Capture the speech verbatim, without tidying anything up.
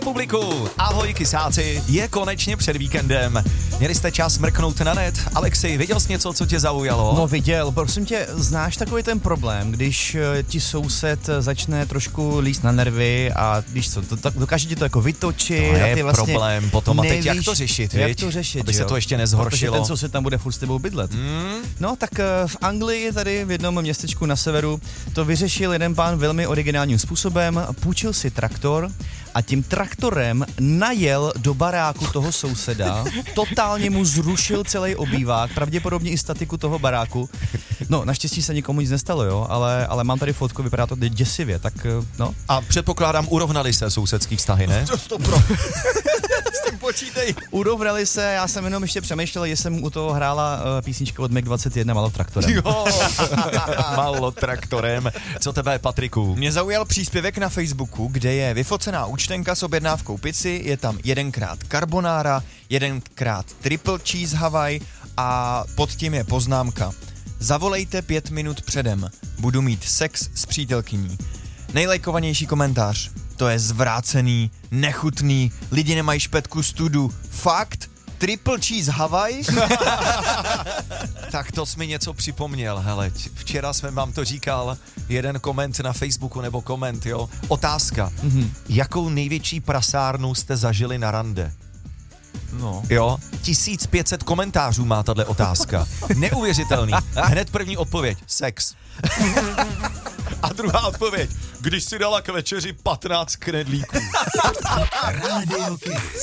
Publiku, ahoj kysáci, je konečně před víkendem. Měli jste čas mrknout na net? Alexi, viděl jsi něco, co tě zaujalo? No viděl, prosím tě, znáš takový ten problém, když uh, ti soused začne trošku líst na nervy a když co, to, to, dokáže ti to jako vytočit. To je a ty vlastně problém potom a teď nevíš, jak to řešit, jak viď? to řešit, Aby se jo? to ještě nezhoršilo. Protože ten soused tam bude furt s tebou bydlet. Mm? No tak uh, v Anglii, tady v jednom městečku na severu, to vyřešil jeden pán velmi originálním způsobem, půjčil si traktor a tím traktorem najel do baráku toho souseda, totálně mu zrušil celý obývák, pravděpodobně i statiku toho baráku. No, naštěstí se nikomu nic nestalo, jo, ale, ale mám tady fotku, vypadá to děsivě, tak no. A předpokládám, urovnali se sousedský vztahy, ne? To, to pro... S tím počítej. Urovnali se, já jsem jenom ještě přemýšlel, jestli jsem u toho hrála uh, písnička od Mac dvacet jedna Malo traktorem. Jo, Malo traktorem. Co tebe, Patriku? Mě zaujal příspěvek na Facebooku, kde je vyfocená účtenka s objednávkou pici, je tam jedenkrát carbonara, jedenkrát triple cheese Hawaii a pod tím je poznámka. Zavolejte pět minut předem, budu mít sex s přítelkyní. Nejlajkovanější komentář. To je zvrácený, nechutný, lidi nemají špetku studu. Fakt? Triple cheese Hawaii? Tak to jsi mi něco připomněl, hele, včera jsme vám to říkal, jeden koment na Facebooku nebo koment, jo, otázka, mm-hmm. Jakou největší prasárnu jste zažili na rande? No. Jo, tisíc pět set komentářů má tahle otázka. Neuvěřitelný. Hned první odpověď, sex. A druhá odpověď, když si dala k večeři patnáct knedlíků. Radio Kiss.